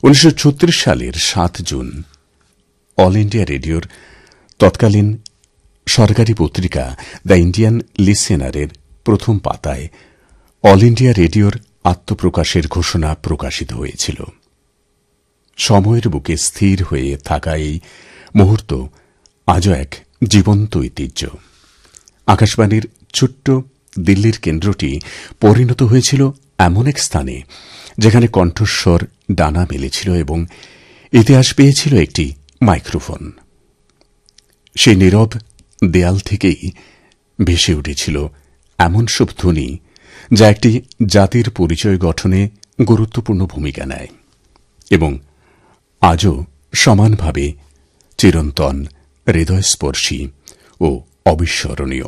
1936 সালের 7 June all India রেডিওর তৎকালীন সরকারি পত্রিকা দ্য ইন্ডিয়ান লিসেনারের প্রথম পাতায় অল ইন্ডিয়া রেডিওর আত্মপ্রকাশের ঘোষণা প্রকাশিত হয়েছিল। সময়ের বুকে স্থির হয়ে থাকা এই মুহূর্ত আজও এক জীবন্ত ঐতিহ্য। আকাশবাণীর ছোট্ট দিল্লির কেন্দ্রটি পরিণত হয়েছিল এমন এক স্থানে যেখানে কণ্ঠস্বর ডানা মেলেছিল এবং ইতিহাস পেয়েছিল একটি মাইক্রোফোন। সেই নীরব দেয়াল থেকেই ভেসে উঠেছিল এমন সব ধ্বনি যা একটি জাতির পরিচয় গঠনে গুরুত্বপূর্ণ ভূমিকা নেয় এবং আজও সমানভাবে চিরন্তন, হৃদয়স্পর্শী ও অবিস্মরণীয়।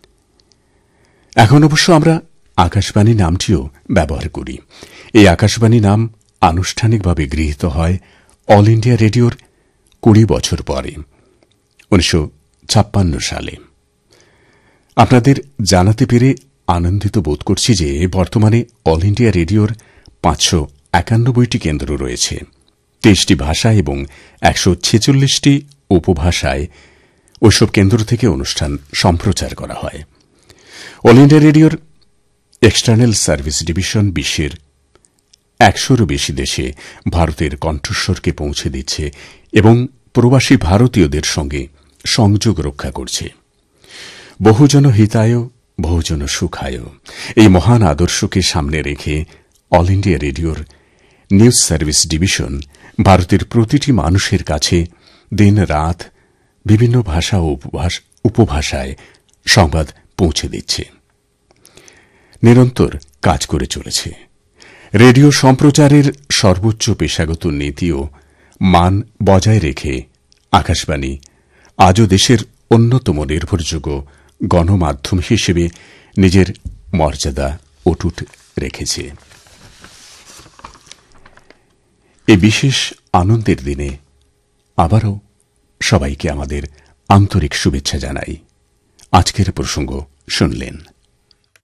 এখন অবশ্য আমরা আকাশবাণী নামটিও ব্যবহার করি। এই আকাশবাণী নাম আনুষ্ঠানিকভাবে গৃহীত হয় অল ইন্ডিয়া রেডিওর 20 বছর পরে, 1956 সালে। আপনাদের জানাতে পেরে আনন্দিত বোধ করছি যে বর্তমানে অল ইন্ডিয়া রেডিওর 591টি কেন্দ্র রয়েছে, 23টি ভাষা এবং 146টি উপভাষায় ওইসব কেন্দ্র থেকে অনুষ্ঠান সম্প্রচার করা হয়। অল ইন্ডিয়া রেডিওর এক্সটার্নাল সার্ভিস ডিভিশন বিশ্বের 100-রও বেশি দেশে ভারতের কণ্ঠস্বরকে পৌঁছে দিচ্ছে এবং প্রবাসী ভারতীয়দের সঙ্গে সংযোগ রক্ষা করছে। বহুজন হিতায় বহুজন সুখায়, এই মহান আদর্শকে সামনে রেখে অল ইন্ডিয়া রেডিওর নিউজ সার্ভিস ডিভিশন ভারতের প্রতিটি মানুষের কাছে দিন রাত বিভিন্ন ভাষা ও উপভাষায় সংবাদ পৌঁছে দিচ্ছে, নিরন্তর কাজ করে চলেছে। রেডিও সম্প্রচারের সর্বোচ্চ পেশাগত নীতি ও মান বজায় রেখে আকাশবাণী আজও দেশের অন্যতম নির্ভরযোগ্য গণমাধ্যম হিসেবে নিজের মর্যাদা অটুট রেখেছে। এই বিশেষ আনন্দের দিনে আবারও সবাইকে আমাদের আন্তরিক শুভেচ্ছা জানাই। আজকের প্রসঙ্গ শুনলেন।